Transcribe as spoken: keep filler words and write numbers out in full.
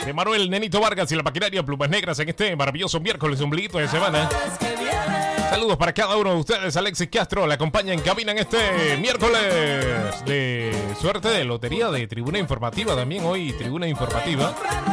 de Manuel Nenito Vargas y la maquinaria Plumas Negras en este maravilloso miércoles, ombliguito de semana. Saludos para cada uno de ustedes. Alexis Castro la acompaña en cabina en este miércoles de suerte de lotería de Tribuna Informativa. También hoy Tribuna Informativa.